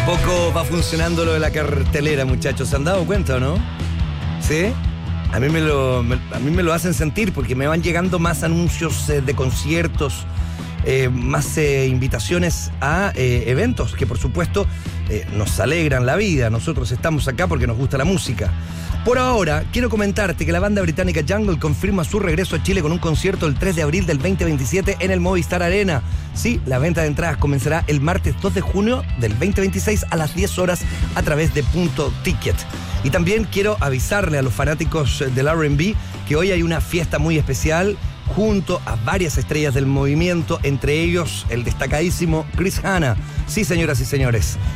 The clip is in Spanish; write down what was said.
Poco va funcionando lo de la cartelera, muchachos. ¿Se han dado cuenta o no? ¿Sí? A mí me lo hacen sentir porque me van llegando más anuncios de conciertos, más invitaciones a eventos que por supuesto nos alegran la vida. Nosotros estamos acá porque nos gusta la música. Por ahora, quiero comentarte que la banda británica Jungle confirma su regreso a Chile con un concierto el 3 de abril del 2027 en el Movistar Arena. Sí, la venta de entradas comenzará el martes 2 de junio del 2026 a las 10 horas a través de Punto Ticket. Y también quiero avisarle a los fanáticos del R&B que hoy hay una fiesta muy especial junto a varias estrellas del movimiento, entre ellos el destacadísimo Chris Hanna. Sí, señoras y señores.